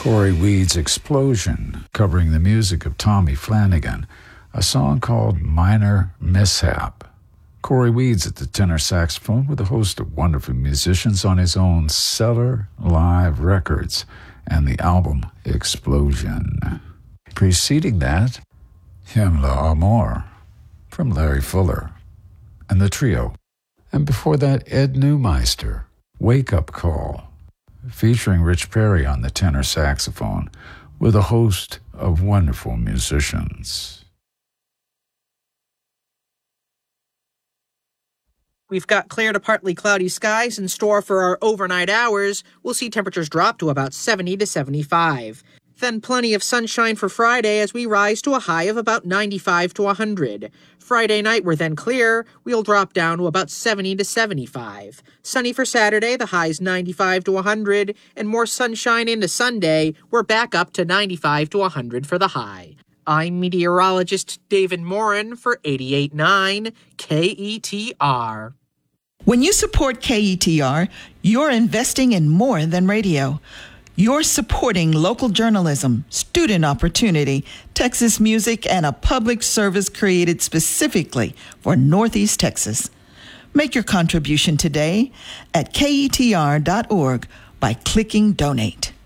Corey Weed's Explosion, covering the music of Tommy Flanagan, a song called Minor Mishap. Corey Weed's at the tenor saxophone with a host of wonderful musicians on his own Cellar Live Records and the album Explosion. Preceding that, Himmler Amor from Larry Fuller and the trio. And before that, Ed Neumeister, Wake Up Call, featuring Rich Perry on the tenor saxophone with a host of wonderful musicians. We've got clear to partly cloudy skies in store for our overnight hours. We'll see temperatures drop to about 70 to 75. Then plenty of sunshine for Friday as we rise to a high of about 95 to 100. Friday night, we're then clear. We'll drop down to about 70 to 75. Sunny for Saturday, the high's 95 to 100. And more sunshine into Sunday, we're back up to 95 to 100 for the high. I'm meteorologist David Morin for 88.9 KETR. When you support KETR, you're investing in more than radio. You're supporting local journalism, student opportunity, Texas music, and a public service created specifically for Northeast Texas. Make your contribution today at KETR.org by clicking Donate.